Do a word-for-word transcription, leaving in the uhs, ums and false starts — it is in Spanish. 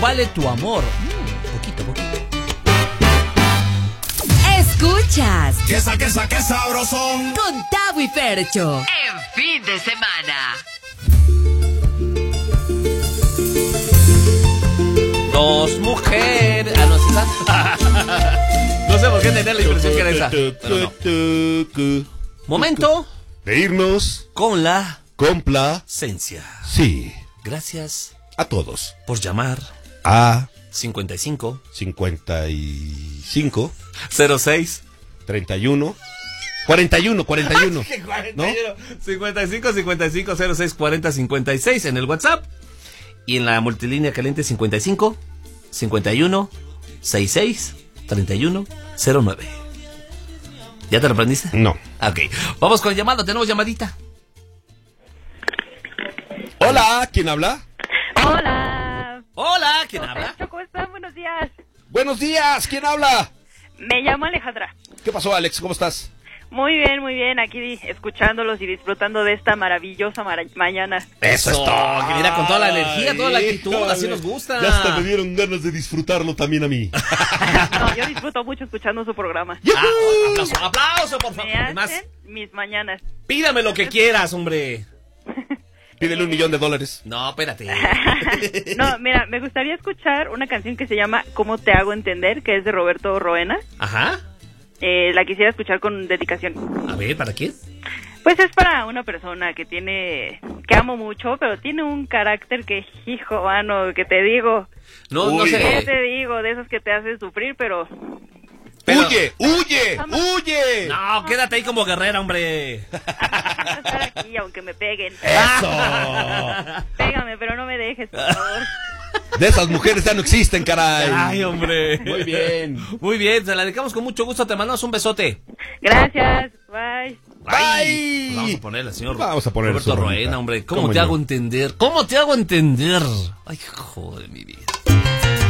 Vale tu amor. Mm, poquito, poquito. Escuchas. Quesa, quesa, qué sabrosón. Con Tavo y Fercho. En fin de semana. Dos mujeres. Ah, no, ¿sí está? No sé por qué tenía la impresión que era esa. Pero no. Momento de irnos con la complacencia. Sí. Gracias a todos por llamar a cincuenta y cinco cincuenta y cinco cero seis treinta y uno cuarenta y uno cuarenta y uno ¿no? cincuenta y cinco cincuenta y cinco cero seis cuarenta cincuenta y seis en el WhatsApp y en la multilínea caliente cincuenta y cinco cincuenta y uno sesenta y seis treinta y uno cero nueve. ¿Ya te lo aprendiste? No. Ok, vamos con llamada, tenemos llamadita. Hola, ¿quién habla? Hola. Hola, ¿quién habla? ¿Cómo están? Buenos días. Buenos días, ¿quién habla? Me llamo Alejandra. ¿Qué pasó, Alex? ¿Cómo estás? Muy bien, muy bien. Aquí escuchándolos y disfrutando de esta maravillosa mara- mañana. Eso es todo, que mira con toda la energía, toda la actitud, Híjole. así nos gusta. Ya hasta me dieron ganas de disfrutarlo también a mí. No, yo disfruto mucho escuchando su programa. Ah, aplauso, aplauso, por favor. Me Además, hacen mis mañanas. pídame lo que quieras, hombre. Pídele un millón de dólares. No, espérate. No, mira, me gustaría escuchar una canción que se llama ¿Cómo te hago entender? Que es de Roberto Roena. Ajá. Eh, la quisiera escuchar con dedicación. A ver, ¿para quién? Pues es para una persona que tiene, que amo mucho, pero tiene un carácter que, hijo, mano, que te digo. No, no Uy. ¿Qué sé. te digo? De esos que te hacen sufrir, pero... Pero- ¡Huye! ¡Huye! ¡Huye! No, quédate ahí como guerrera, hombre. estar aquí aunque me peguen. ¡Eso! Pégame, pero no me dejes, por favor. De esas mujeres ya no existen, caray. Ay, hombre. Muy bien. Muy bien, se la dedicamos con mucho gusto. Te mandamos un besote. Gracias, bye. Ay, Bye. vamos a ponerle al señor Vamos a ponerle Roberto su rolita. Roena, hombre. ¿Cómo, ¿Cómo te no? hago entender? ¿Cómo te hago entender? Ay, joder, mi vida.